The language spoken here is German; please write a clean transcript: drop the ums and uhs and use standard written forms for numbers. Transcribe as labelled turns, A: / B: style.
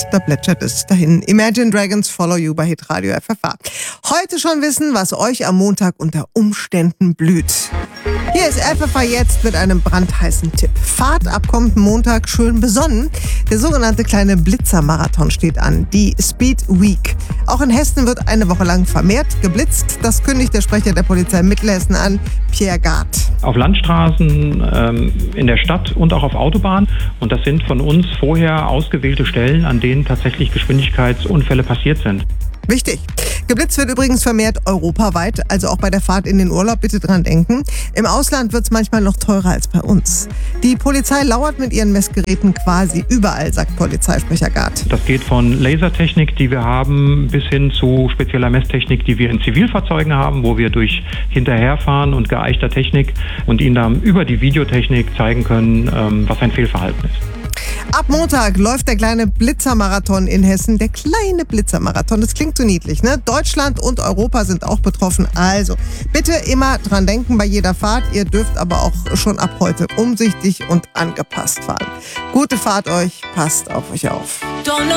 A: da plätschert es dahin. Imagine Dragons Follow You bei Hitradio FFH. Heute schon wissen, was euch am Montag unter Umständen blüht. Hier ist FFH jetzt mit einem brandheißen Tipp. Fahrt ab kommenden Montag schön besonnen. Der sogenannte kleine Blitzermarathon steht an, die Speed Week. Auch in Hessen wird eine Woche lang vermehrt geblitzt. Das kündigt der Sprecher der Polizei Mittelhessen an, Pierre Gard.
B: Auf Landstraßen, in der Stadt und auch auf Autobahnen. Und das sind von uns vorher ausgewählte Stellen, an denen tatsächlich Geschwindigkeitsunfälle passiert sind.
A: Wichtig. Geblitzt wird übrigens vermehrt europaweit, also auch bei der Fahrt in den Urlaub bitte dran denken. Im Ausland wird es manchmal noch teurer als bei uns. Die Polizei lauert mit ihren Messgeräten quasi überall, sagt Polizeisprecher Gard.
B: Das geht von Lasertechnik, die wir haben, bis hin zu spezieller Messtechnik, die wir in Zivilfahrzeugen haben, wo wir durch Hinterherfahren und geeichter Technik und Ihnen dann über die Videotechnik zeigen können, was ein Fehlverhalten ist.
A: Ab Montag läuft der kleine Blitzermarathon in Hessen. Der kleine Blitzermarathon, das klingt so niedlich, ne? Deutschland und Europa sind auch betroffen. Also bitte immer dran denken bei jeder Fahrt. Ihr dürft aber auch schon ab heute umsichtig und angepasst fahren. Gute Fahrt euch, passt auf euch auf.